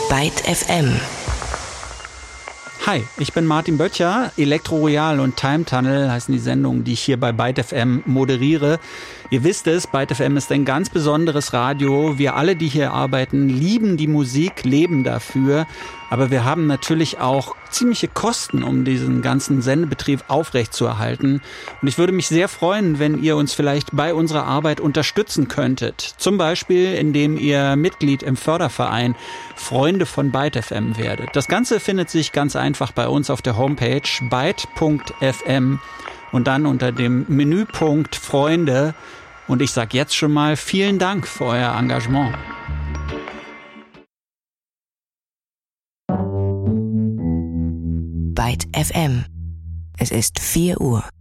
Byte FM. Hi, ich bin Martin Böttcher. Elektro Royal und Time Tunnel heißen die Sendungen, die ich hier bei Byte FM moderiere. Ihr wisst es, Byte FM ist ein ganz besonderes Radio. Wir alle, die hier arbeiten, lieben die Musik, leben dafür. Aber wir haben natürlich auch ziemliche Kosten, um diesen ganzen Sendebetrieb aufrechtzuerhalten. Und ich würde mich sehr freuen, wenn ihr uns vielleicht bei unserer Arbeit unterstützen könntet. Zum Beispiel, indem ihr Mitglied im Förderverein Freunde von Byte FM werdet. Das Ganze findet sich ganz einfach bei uns auf der Homepage byte.fm und dann unter dem Menüpunkt Freunde. Und ich sage jetzt schon mal vielen Dank für euer Engagement. Byte FM. Es ist 4 Uhr.